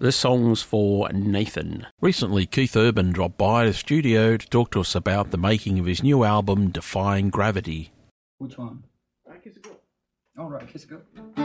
This song's for Nathan. Recently, Keith Urban dropped by the studio to talk to us about the making of his new album, Defying Gravity. Which one? Kiss a Girl. Oh, right, Kiss a Girl.